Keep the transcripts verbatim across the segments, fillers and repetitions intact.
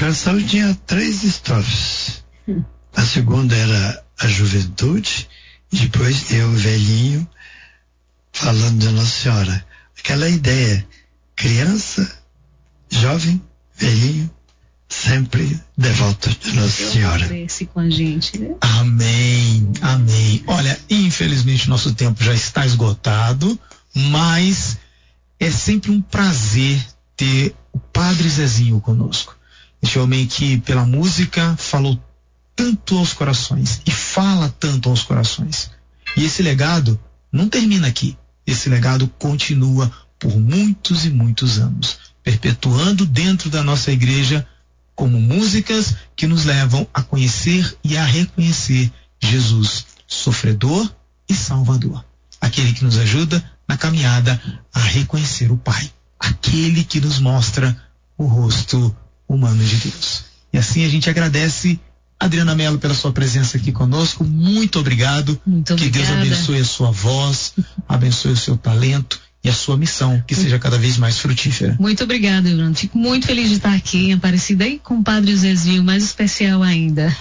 canção tinha três estrofes. A segunda era a juventude, e depois eu, velhinho, falando de Nossa Senhora. Aquela ideia, criança, jovem, velhinho, sempre devoto de Nossa Senhora. Cresce com a gente, né? Amém, amém. Olha, infelizmente nosso tempo já está esgotado, mas é sempre um prazer ter o Padre Zezinho conosco. Este homem que pela música falou tanto aos corações e fala tanto aos corações. E esse legado não termina aqui. Esse legado continua por muitos e muitos anos, perpetuando dentro da nossa igreja como músicas que nos levam a conhecer e a reconhecer Jesus, sofredor e salvador. Aquele que nos ajuda na caminhada a reconhecer o Pai. Aquele que nos mostra o rosto humano de Deus. E assim a gente agradece Adriana Mello pela sua presença aqui conosco. Muito obrigado. Muito que obrigada. Deus abençoe a sua voz, abençoe o seu talento e a sua missão, que seja cada vez mais frutífera. Muito obrigada, Bruno. Fico muito feliz de estar aqui em Aparecida e com o Padre Zezinho, mais especial ainda.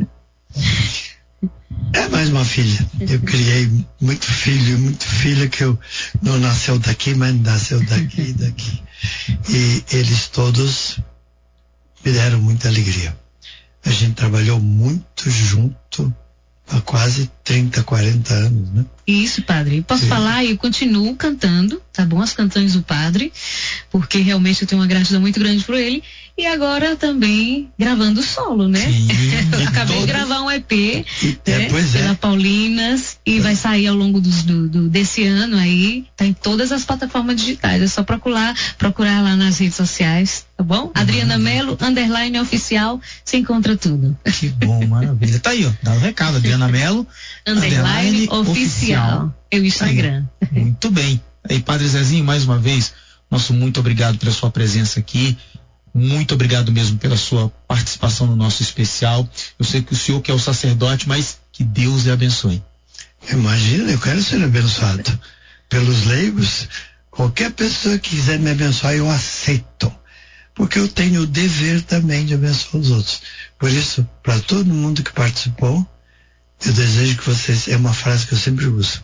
É mais uma filha. Eu criei muito filho, muito filha que eu não nasceu daqui, mas nasceu daqui e daqui. E eles todos me deram muita alegria. A gente trabalhou muito junto há quase trinta, quarenta anos, né? Isso, padre. Posso Sim. falar? Eu continuo cantando, tá bom? As canções do padre, porque realmente eu tenho uma gratidão muito grande por ele. E agora também gravando solo, né? Sim, eu acabei todo... de gravar um E P, e, né? é, pois é. Pela Paulinas, e vai sair ao longo dos, do, do, desse ano aí, tá em todas as plataformas digitais. É só procurar, procurar lá nas redes sociais, tá bom? Uhum. Adriana Mello, underline oficial, você encontra tudo. Que bom, maravilha. Tá aí, ó, dá o um recado, Adriana Mello, underline, underline oficial. oficial. É o Instagram. Tá aí, muito bem. Aí, Padre Zezinho, mais uma vez, nosso muito obrigado pela sua presença aqui. Muito obrigado mesmo pela sua participação no nosso especial. Eu sei que o senhor que é o sacerdote, mas que Deus lhe abençoe. Imagina, eu quero ser abençoado pelos leigos. Qualquer pessoa que quiser me abençoar, eu aceito. Porque eu tenho o dever também de abençoar os outros. Por isso, para todo mundo que participou, eu desejo que vocês, é uma frase que eu sempre uso,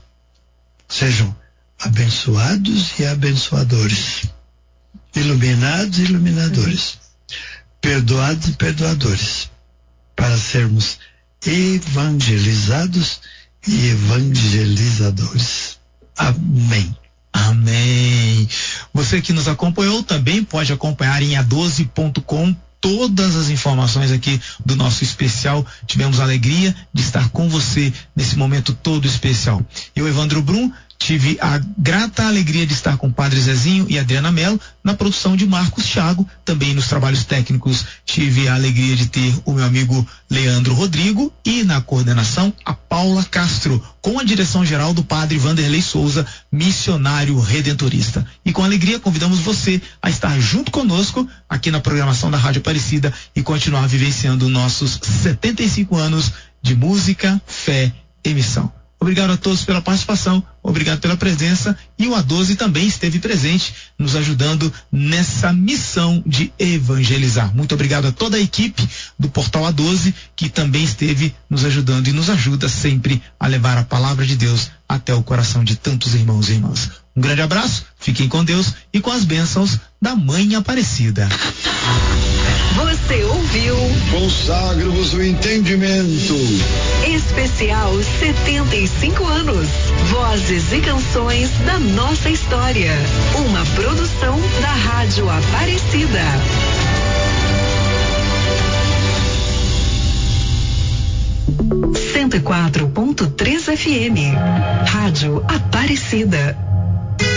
sejam abençoados e abençoadores. Iluminados e iluminadores, perdoados e perdoadores, para sermos evangelizados e evangelizadores. Amém. Amém. Você que nos acompanhou também pode acompanhar em a doze ponto com todas as informações aqui do nosso especial. Tivemos a alegria de estar com você nesse momento todo especial. Eu, Evandro Brum, tive a grata alegria de estar com o Padre Zezinho e Adriana Mello na produção de Marcos Thiago. Também nos trabalhos técnicos tive a alegria de ter o meu amigo Leandro Rodrigo e na coordenação a Paula Castro, com a direção geral do Padre Vanderlei Souza, missionário redentorista. E com alegria convidamos você a estar junto conosco aqui na programação da Rádio Aparecida e continuar vivenciando nossos setenta e cinco anos de música, fé e missão. Obrigado a todos pela participação, obrigado pela presença, e o A doze também esteve presente, nos ajudando nessa missão de evangelizar. Muito obrigado a toda a equipe do Portal A doze, que também esteve nos ajudando e nos ajuda sempre a levar a palavra de Deus até o coração de tantos irmãos e irmãs. Um grande abraço, fiquem com Deus e com as bênçãos da Mãe Aparecida. Você ouviu? Consagro-vos o entendimento. Especial setenta e cinco anos. Vozes e canções da nossa história. Uma produção da Rádio Aparecida. cento e quatro ponto três F M. Rádio Aparecida.